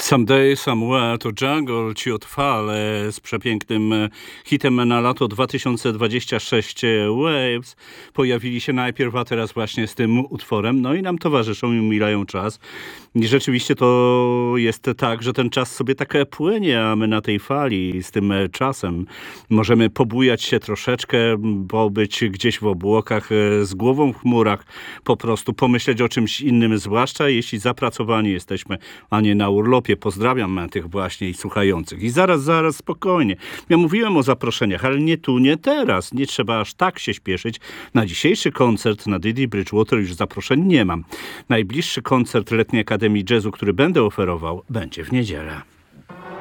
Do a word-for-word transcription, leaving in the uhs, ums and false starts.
Someday, Somewhere to Jungle, ci otwale z przepięknym hitem na lato dwa tysiące dwudzieste szóste Waves pojawili się najpierw, a teraz właśnie z tym utworem, no i nam towarzyszą i umilają czas. I rzeczywiście to jest tak, że ten czas sobie tak płynie, a my na tej fali z tym czasem możemy pobujać się troszeczkę, pobyć gdzieś w obłokach, z głową w chmurach, po prostu pomyśleć o czymś innym, zwłaszcza jeśli zapracowani jesteśmy, a nie na urlopie. Pozdrawiam tych właśnie słuchających. I zaraz, zaraz, spokojnie. Ja mówiłem o zaproszeniach, ale nie tu, nie teraz. Nie trzeba aż tak się śpieszyć. Na dzisiejszy koncert na Didi Bridgewater już zaproszeń nie mam. Najbliższy koncert Letniej Akademii Jazzu, który będę oferował, będzie w niedzielę.